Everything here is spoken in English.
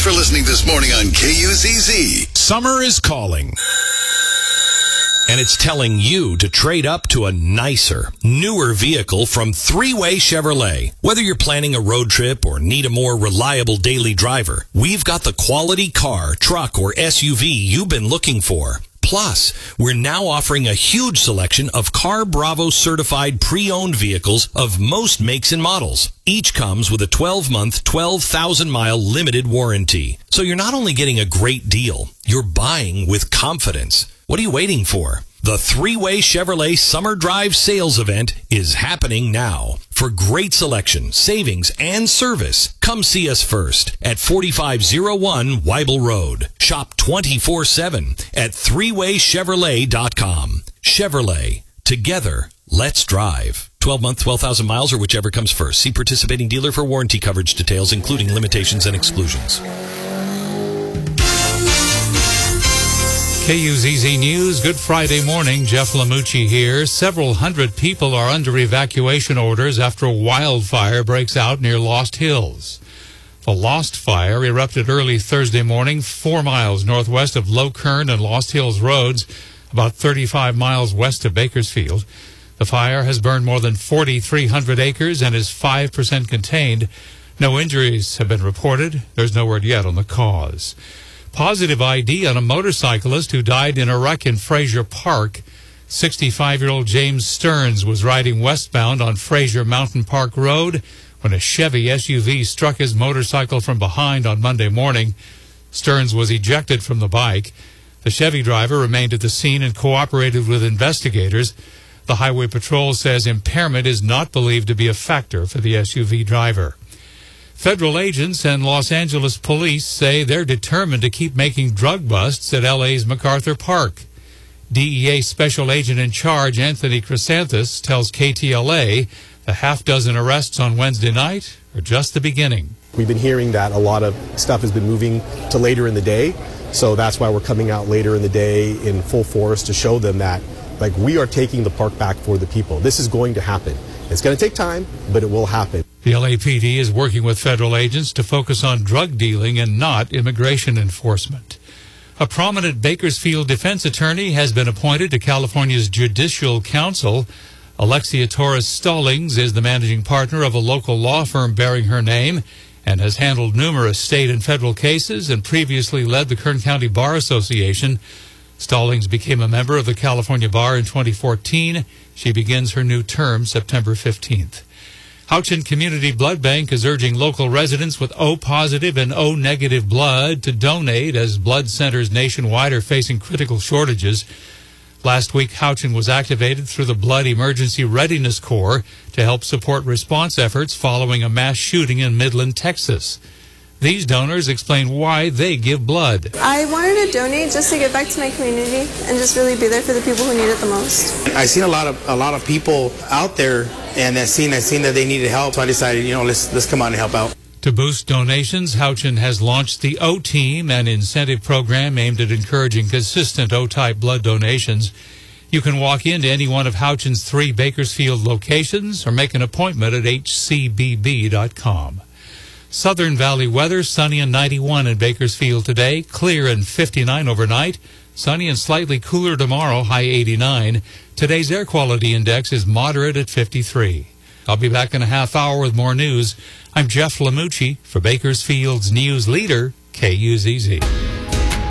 for listening this morning on KUZZ. Summer is calling. And it's telling you to trade up to a nicer, newer vehicle from Three-Way Chevrolet. Whether you're planning a road trip or need a more reliable daily driver, we've got the quality car, truck, or SUV you've been looking for. Plus, we're now offering a huge selection of Car Bravo certified pre-owned vehicles of most makes and models. Each comes with a 12-month, 12,000-mile limited warranty. So you're not only getting a great deal, you're buying with confidence. What are you waiting for? The Three-Way Chevrolet Summer Drive Sales Event is happening now. For great selection, savings, and service, come see us first at 4501 Weibel Road. Shop 24/7 at threewaychevrolet.com. Chevrolet. Together, let's drive. 12-month, 12,000 miles, or whichever comes first. See participating dealer for warranty coverage details, including limitations and exclusions. KUZZ News, good Friday morning. Jeff Lamucci here. Several hundred people are under evacuation orders after a wildfire breaks out near Lost Hills. The Lost Fire erupted early Thursday morning, 4 miles northwest of Low Kern and Lost Hills roads, about 35 miles west of Bakersfield. The fire has burned more than 4,300 acres and is 5% contained. No injuries have been reported. There's no word yet on the cause. Positive ID on a motorcyclist who died in a wreck in Fraser Park. 65-year-old James Stearns was riding westbound on Fraser Mountain Park Road when a Chevy SUV struck his motorcycle from behind on Monday morning. Stearns was ejected from the bike. The Chevy driver remained at the scene and cooperated with investigators. The Highway Patrol says impairment is not believed to be a factor for the SUV driver. Federal agents and Los Angeles police say they're determined to keep making drug busts at LA's MacArthur Park. DEA Special Agent in Charge Anthony Chrysanthus tells KTLA the half-dozen arrests on Wednesday night are just the beginning. We've been hearing that a lot of stuff has been moving to later in the day, so that's why we're coming out later in the day in full force to show them that, we are taking the park back for the people. This is going to happen. It's going to take time, but it will happen. The LAPD is working with federal agents to focus on drug dealing and not immigration enforcement. A prominent Bakersfield defense attorney has been appointed to California's Judicial Council. Alexia Torres Stallings is the managing partner of a local law firm bearing her name and has handled numerous state and federal cases and previously led the Kern County Bar Association. Stallings became a member of the California Bar in 2014. She begins her new term September 15th. Houchin Community Blood Bank is urging local residents with O-positive and O-negative blood to donate as blood centers nationwide are facing critical shortages. Last week, Houchin was activated through the Blood Emergency Readiness Corps to help support response efforts following a mass shooting in Midland, Texas. These donors explain why they give blood. I wanted to donate just to give back to my community and just really be there for the people who need it the most. I've seen a lot of people out there, and I've seen that they needed help, so I decided, let's come out and help out. To boost donations, Houchin has launched the O-Team, an incentive program aimed at encouraging consistent O-type blood donations. You can walk into any one of Houchin's 3 Bakersfield locations or make an appointment at hcbb.com. Southern Valley weather, sunny and 91 in Bakersfield today, clear and 59 overnight, sunny and slightly cooler tomorrow, high 89. Today's air quality index is moderate at 53. I'll be back in a half hour with more news. I'm Jeff Lamucci for Bakersfield's news leader, KUZZ.